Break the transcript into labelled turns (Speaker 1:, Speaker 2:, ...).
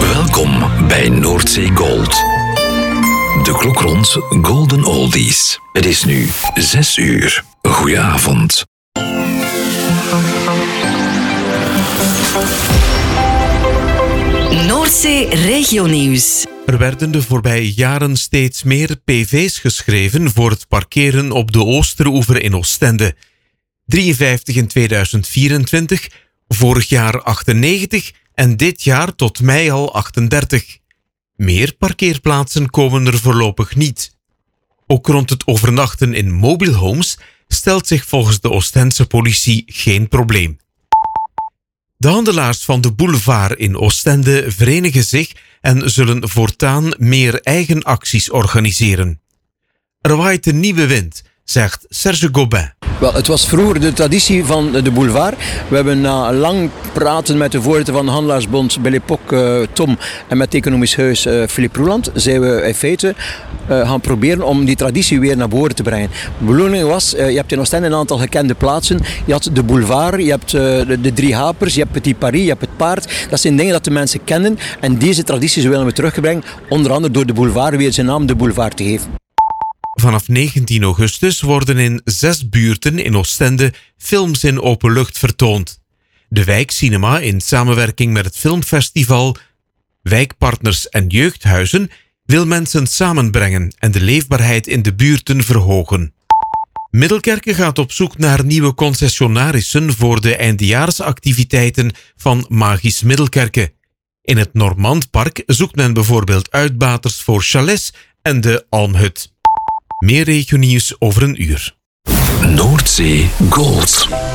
Speaker 1: Welkom bij Noordzee Gold. De klok rond Golden Oldies. Het is nu 6 uur. Goedenavond.
Speaker 2: Noordzee Regionieuws.
Speaker 3: Er werden de voorbije jaren steeds meer PV's geschreven voor het parkeren op de Oosteroever in Oostende. 53 in 2024, vorig jaar 98 en dit jaar tot mei al 38. Meer parkeerplaatsen komen er voorlopig niet. Ook rond het overnachten in mobile homes stelt zich volgens de Oostense politie geen probleem. De handelaars van de boulevard in Oostende verenigen zich en zullen voortaan meer eigen acties organiseren. Er waait een nieuwe wind, zegt Serge Gobin.
Speaker 4: Wel, het was vroeger de traditie van de boulevard. We hebben na lang praten met de voorzitter van de Handelaars-bond bij l'époque Tom en met het economisch huis Philippe Roeland zijn we in feite gaan proberen om die traditie weer naar boven te brengen. De bedoeling was, je hebt in Oostende een aantal gekende plaatsen. Je had de boulevard, je hebt de Drie Hapers, je hebt Petit Paris, je hebt het Paard. Dat zijn dingen dat de mensen kennen en deze tradities willen we terugbrengen, onder andere door de boulevard weer zijn naam de boulevard te geven.
Speaker 3: Vanaf 19 augustus worden in 6 buurten in Oostende films in open lucht vertoond. De Wijkcinema in samenwerking met het filmfestival, wijkpartners en jeugdhuizen wil mensen samenbrengen en de leefbaarheid in de buurten verhogen. Middelkerke gaat op zoek naar nieuwe concessionarissen voor de eindejaarsactiviteiten van Magisch Middelkerke. In het Normandpark zoekt men bijvoorbeeld uitbaters voor chalets en de Almhut. Meer regionieuws over een uur.
Speaker 1: Noordzee Gold.